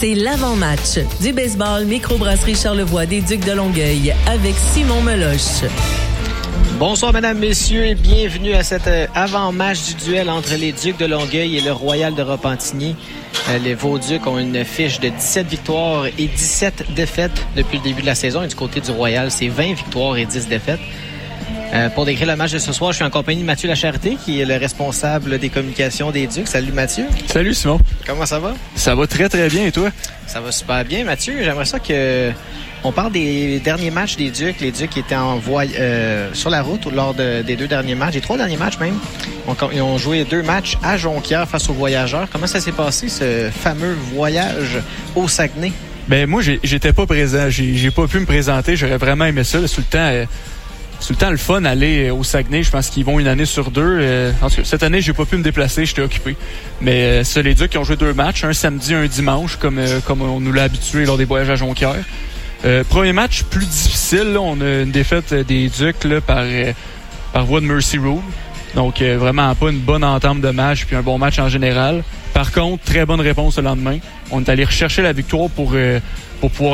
C'est l'avant-match du baseball microbrasserie Charlevoix des Ducs de Longueuil avec Simon Meloche. Bonsoir, mesdames, messieurs, et bienvenue à cet avant-match du duel entre les Ducs de Longueuil et le Royal de Repentigny. Les Vauducs ont une fiche de 17 victoires et 17 défaites depuis le début de la saison. Et du côté du Royal, c'est 20 victoires et 10 défaites. Pour décrire le match de ce soir, je suis en compagnie de Mathieu Lacharité, qui est le responsable des communications des Ducs. Salut, Mathieu. Salut, Simon. Comment ça va? Ça va très, très bien. Et toi? Ça va super bien, Mathieu. J'aimerais ça on parle des derniers matchs des Ducs. Les Ducs étaient sur la route lors des 2 derniers matchs, les 3 derniers matchs même. Ils ont joué 2 matchs à Jonquière face aux Voyageurs. Comment ça s'est passé, ce fameux voyage au Saguenay? Ben moi, j'étais pas présent. J'ai pas pu me présenter. J'aurais vraiment aimé ça. C'est tout le temps le fun d'aller au Saguenay. Je pense qu'ils vont une année sur 2. En tout cas, cette année, j'ai pas pu me déplacer. J'étais occupé. Mais les Ducs qui ont joué 2 matchs, un samedi, un dimanche, comme on nous l'a habitué lors des voyages à Jonquière. Premier match plus difficile. Là, on a une défaite des Ducs là, par voie de Mercy Rule. Donc, vraiment pas une bonne entame de match puis un bon match en général. Par contre, très bonne réponse le lendemain. On est allé rechercher la victoire pour pouvoir